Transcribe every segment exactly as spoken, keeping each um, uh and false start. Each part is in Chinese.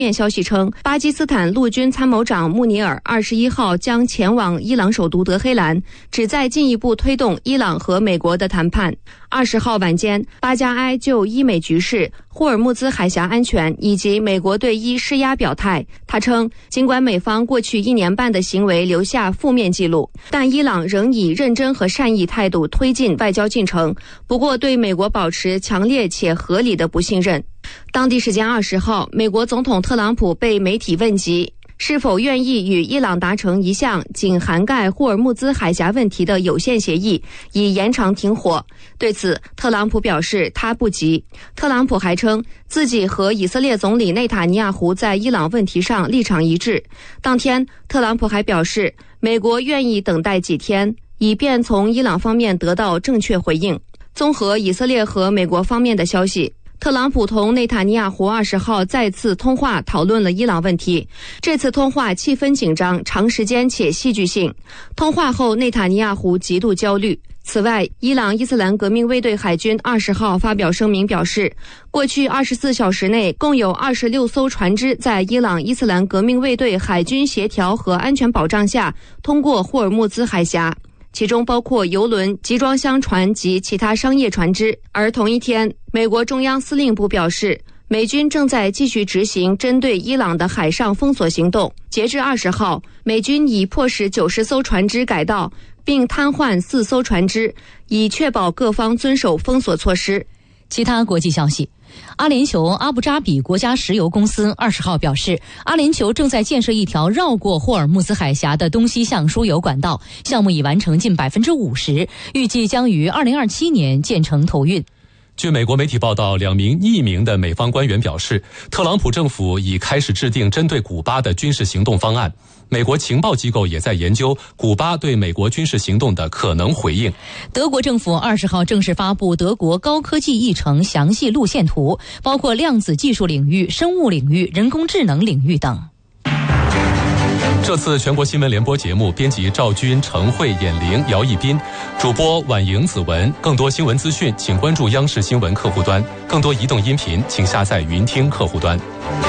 面消息称，巴基斯坦陆军参谋长穆尼尔二十一号将前往伊朗首都德黑兰，旨在进一步推动伊朗和美国的谈判。二十号晚间，巴加埃就伊美局势、霍尔木兹海峡安全以及美国对伊施压表态。他称，尽管美方过去一年半的行为留下负面记录，但伊朗仍以认真和善意态度推进外交进程，不过对美国保持强烈且合理的不信任。当地时间二十号，美国总统特朗普被媒体问及是否愿意与伊朗达成一项仅涵盖霍尔木兹海峡问题的有限协议，以延长停火。对此，特朗普表示他不急。特朗普还称自己和以色列总理内塔尼亚胡在伊朗问题上立场一致。当天，特朗普还表示美国愿意等待几天，以便从伊朗方面得到正确回应。综合以色列和美国方面的消息，特朗普同内塔尼亚胡二十号再次通话，讨论了伊朗问题。这次通话气氛紧张、长时间且戏剧性。通话后，内塔尼亚胡极度焦虑。此外，伊朗伊斯兰革命卫队海军二十号发表声明表示，过去二十四小时内，共有二十六艘船只在伊朗伊斯兰革命卫队海军协调和安全保障下通过霍尔木兹海峡，其中包括邮轮、集装箱船及其他商业船只。而同一天，美国中央司令部表示，美军正在继续执行针对伊朗的海上封锁行动。截至二十号，美军已迫使九十艘船只改道，并瘫痪四艘船只，以确保各方遵守封锁措施。 其他国际消息，阿联酋阿布扎比国家石油公司二十号表示，阿联酋正在建设一条绕过霍尔木兹海峡的东西向输油管道，项目已完成近百分之五十，预计将于二零二七年建成投运。 据美国媒体报道，两名匿名的美方官员表示，特朗普政府已开始制定针对古巴的军事行动方案。美国情报机构也在研究古巴对美国军事行动的可能回应。 德国政府二十号正式发布德国高科技议程详细路线图，包括量子技术领域、生物领域、人工智能领域等。 这次全国新闻联播节目，编辑赵军、程慧、眼玲、姚一斌，主播婉莹、子文。更多新闻资讯，请关注央视新闻客户端；更多移动音频，请下载云听客户端。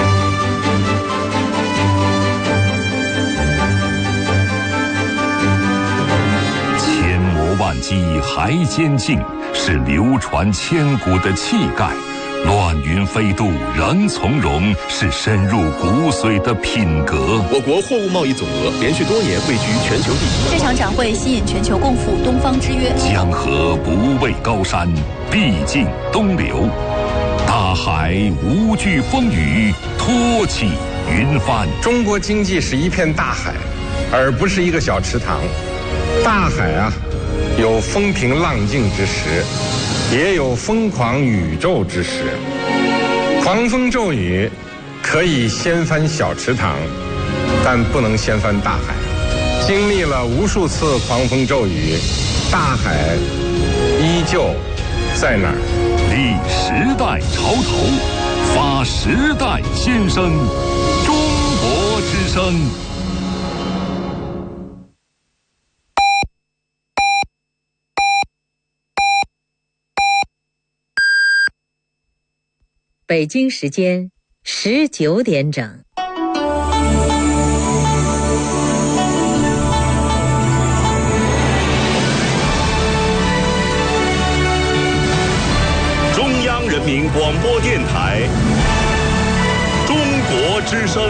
千磨万击还坚劲，是流传千古的气概。乱云飞渡仍从容，是深入骨髓的品格。 我国货物贸易总额连续多年位居全球第一。 这场展会吸引全球共赴东方之约。 江河不畏高山，必尽东流。大海无惧风雨，托起云帆。 中国经济是一片大海，而不是一个小池塘。大海啊，有风平浪静之时，也有疯狂宇宙之时。狂风骤雨可以掀翻小池塘，但不能掀翻大海。经历了无数次狂风骤雨，大海依旧在那儿。 立时代潮头，发时代先声。中国之声。 北京时间十九点整。 中央人民广播电台，中国之声。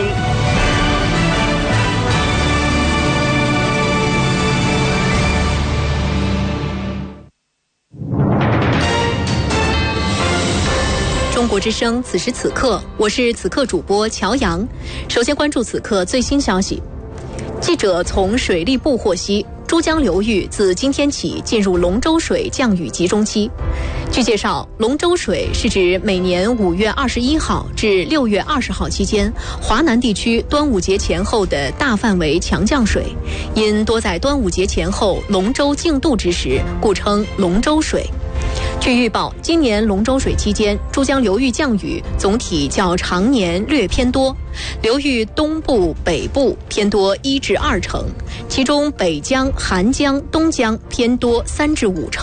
中国之声，此时此刻，我是此刻主播乔阳。首先关注此刻最新消息。记者从水利部获悉，珠江流域自今天起进入龙舟水降雨集中期。据介绍，龙舟水是指每年五月二十一号至六月二十号期间，华南地区端午节前后的大范围强降水，因多在端午节前后龙舟竞渡之时，故称龙舟水。据预报，今年龙舟水期间，珠江流域降雨总体较常年略偏多，流域东部、北部偏多一至二成，其中北江、韩江、东江偏多三至五成。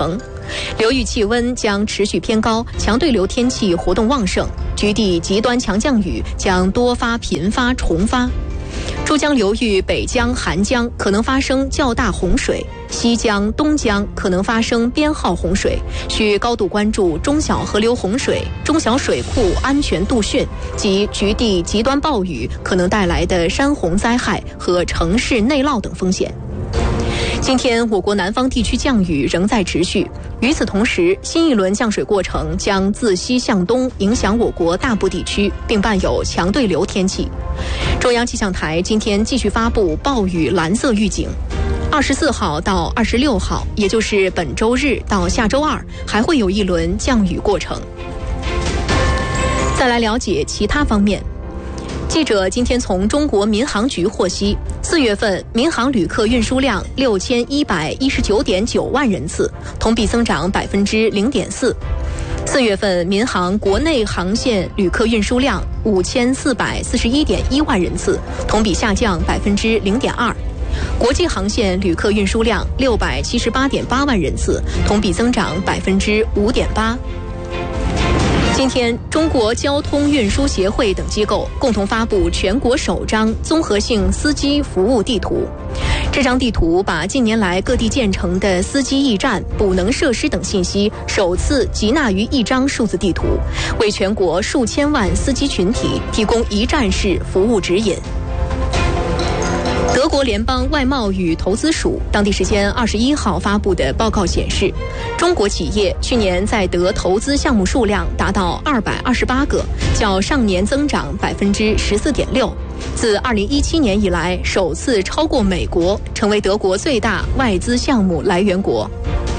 流域气温将持续偏高，强对流天气活动旺盛，局地极端强降雨将多发频发重发。珠江流域北江、韩江可能发生较大洪水，西江、东江可能发生编号洪水，需高度关注中小河流洪水、中小水库安全度汛及局地极端暴雨可能带来的山洪灾害和城市内涝等风险。今天我国南方地区降雨仍在持续，与此同时，新一轮降水过程将自西向东影响我国大部地区，并伴有强对流天气。中央气象台今天继续发布暴雨蓝色预警，二十四号到二十六号，也就是本周日到下周二，还会有一轮降雨过程。再来了解其他方面。记者今天从中国民航局获悉，四月份民航旅客运输量六千一百一十九点九万人次，同比增长百分之零点四。四月份民航国内航线旅客运输量五千四百四十一点一万人次，同比下降百分之零点二。国际航线旅客运输量六百七十八点八万人次，同比增长百分之五点八。今天，中国交通运输协会等机构共同发布全国首张综合性司机服务地图。这张地图把近年来各地建成的司机驿站、补能设施等信息首次集纳于一张数字地图，为全国数千万司机群体提供一站式服务指引。德国联邦外贸与投资署当地时间二十一号发布的报告显示，中国企业去年在德投资项目数量达到二百二十八个，较上年增长百分之十四点六。自二零一七年以来，首次超过美国，成为德国最大外资项目来源国。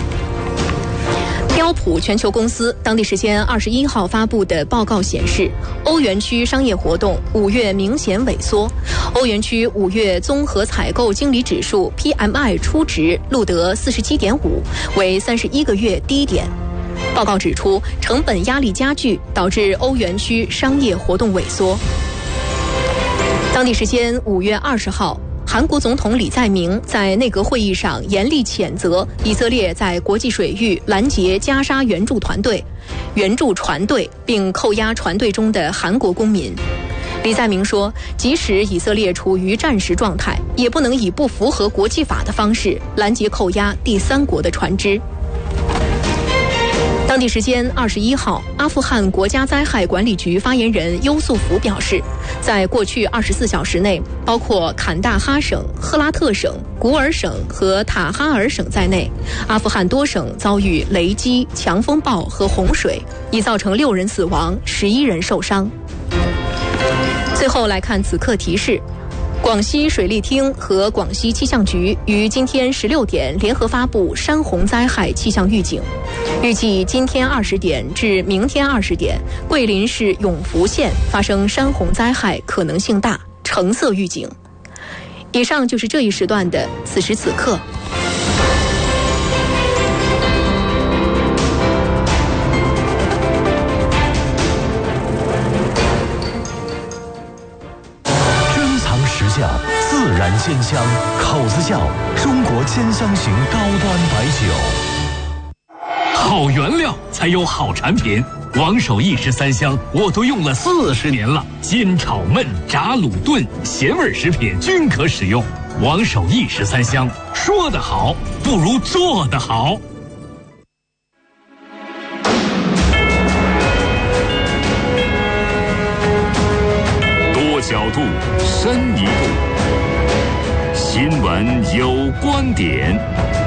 标普全球公司当地时间二十一号发布的报告显示，欧元区商业活动五月明显萎缩，欧元区五月综合采购经理指数 P M I 初值录得四十七点五，为三十一个月低点。报告指出，成本压力加剧导致欧元区商业活动萎缩。当地时间五月二十号，韩国总统李在明在内阁会议上严厉谴责以色列在国际水域拦截加沙援助团队、援助船队，并扣押船队中的韩国公民。李在明说，即使以色列处于战时状态，也不能以不符合国际法的方式拦截扣押第三国的船只。当地时间二十一号，阿富汗国家灾害管理局发言人优素福表示，在过去二十四小时内，包括坎大哈省、赫拉特省、古尔省和塔哈尔省在内，阿富汗多省遭遇雷击、强风暴和洪水，已造成六人死亡、十一人受伤。最后来看此刻提示。广西水利厅和广西气象局于今天十六点联合发布山洪灾害气象预警，预计今天二十点至明天二十点，桂林市永福县发生山洪灾害可能性大，橙色预警。以上就是这一时段的此时此刻。 自然鲜香，口子窖中国鲜香型高端白酒。 好原料才有好产品，王守义十三香我都用了四十年了，煎炒焖炸卤炖咸味食品均可使用。王守义十三香，说得好不如做得好。 多角度，深一步。新闻有观点。